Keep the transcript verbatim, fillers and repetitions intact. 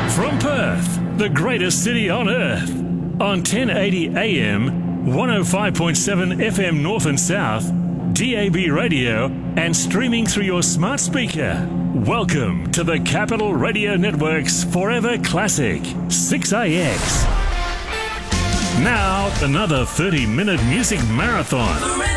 From Perth, the greatest city on earth, on ten eighty A M, one oh five point seven F M North and South, D A B radio, and streaming through your smart speaker. Welcome to the Capital Radio Network's Forever Classic, six A X. Now, another thirty-minute music marathon.